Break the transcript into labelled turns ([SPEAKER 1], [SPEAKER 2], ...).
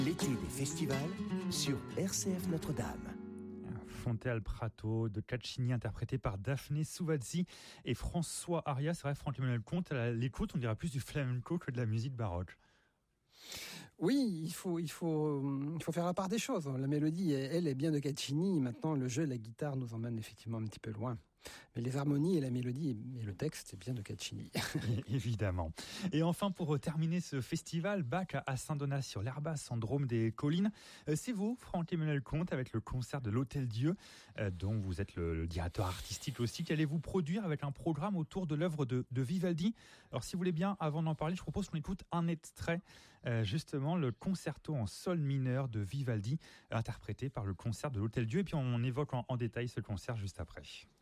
[SPEAKER 1] L'été des festivals sur RCF Notre-Dame.
[SPEAKER 2] Fonte al Prato de Caccini, interprété par Daphné Souvazzi et François Aria. C'est vrai, Franck-Emmanuel Comte, à l'écoute, on dirait plus du flamenco que de la musique baroque.
[SPEAKER 3] Oui, il faut faire la part des choses. La mélodie, elle est bien de Caccini. Maintenant, le jeu, la guitare nous emmène effectivement un petit peu loin. Mais les harmonies et la mélodie et le texte, c'est bien de Caccini.
[SPEAKER 2] Évidemment. Et enfin, pour terminer ce festival, Bach à Saint-Donat sur l'Herba, Syndrome des collines. C'est vous, Franck-Emmanuel Comte, avec le concert de l'Hôtel-Dieu, dont vous êtes le directeur artistique aussi, qu'allez-vous produire avec un programme autour de l'œuvre de Vivaldi. Alors, si vous voulez bien, avant d'en parler, je propose qu'on écoute un extrait, justement, le concerto en sol mineur de Vivaldi, interprété par le concert de l'Hôtel-Dieu. Et puis, on évoque en détail ce concert juste après.